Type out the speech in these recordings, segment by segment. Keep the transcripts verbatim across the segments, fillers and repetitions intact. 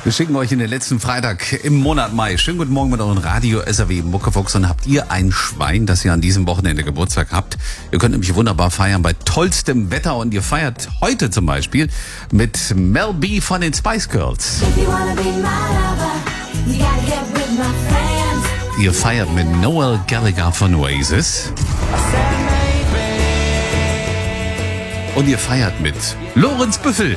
Wir schicken euch in den letzten Freitag im Monat Mai. Schönen guten Morgen mit euren Radio S R W Muckefuchs. Und habt ihr ein Schwein, das ihr an diesem Wochenende Geburtstag habt? Ihr könnt nämlich wunderbar feiern bei tollstem Wetter. Und ihr feiert heute zum Beispiel mit Mel B von den Spice Girls. Ihr feiert mit Noel Gallagher von Oasis. Und ihr feiert mit Lorenz Büffel.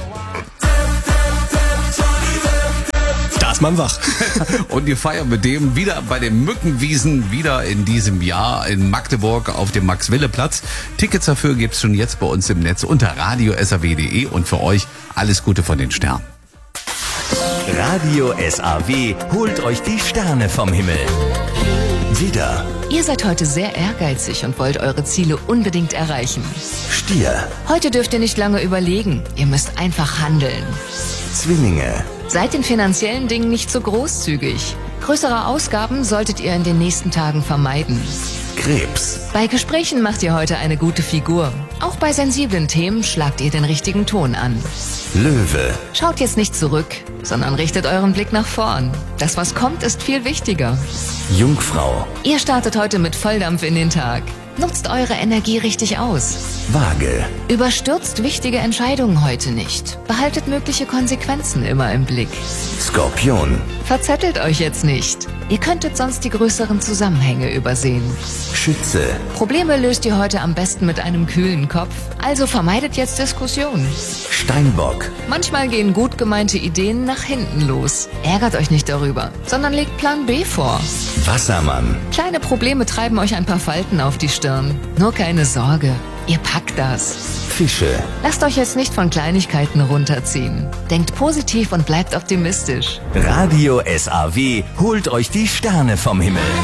Da ist man wach. Und ihr feiert mit dem wieder bei den Mückenwiesen, wieder in diesem Jahr in Magdeburg auf dem Max-Wille-Platz. Tickets dafür gibt's schon jetzt bei uns im Netz unter radio s r w punkt d e und für euch alles Gute von den Sternen. Radio S R W holt euch die Sterne vom Himmel. Widder, Ihr seid heute sehr ehrgeizig und wollt eure Ziele unbedingt erreichen. Stier, Heute dürft ihr nicht lange überlegen, ihr müsst einfach handeln. Zwillinge, Seid in finanziellen Dingen nicht so großzügig. Größere Ausgaben solltet ihr in den nächsten Tagen vermeiden. Krebs, Bei Gesprächen macht ihr heute eine gute Figur. Auch bei sensiblen Themen schlagt ihr den richtigen Ton an. Löwe, Schaut jetzt nicht zurück, sondern richtet euren Blick nach vorn. Das, was kommt, ist viel wichtiger. Jungfrau, Ihr startet heute mit Volldampf in den Tag. Nutzt eure Energie richtig aus. Waage, Überstürzt wichtige Entscheidungen heute nicht. Behaltet mögliche Konsequenzen immer im Blick. Skorpion, Verzettelt euch jetzt nicht. Ihr könntet sonst die größeren Zusammenhänge übersehen. Schütze, Probleme löst ihr heute am besten mit einem kühlen Kopf. Also vermeidet jetzt Diskussionen. Steinbock, Manchmal gehen gut gemeinte Ideen nach hinten los. Ärgert euch nicht darüber, sondern legt Plan B vor. Wassermann, Kleine Probleme treiben euch ein paar Falten auf die Stirn. Nur keine Sorge, ihr packt das. Fische, Lasst euch jetzt nicht von Kleinigkeiten runterziehen. Denkt positiv und bleibt optimistisch. Radio S R W holt euch die Sterne vom Himmel.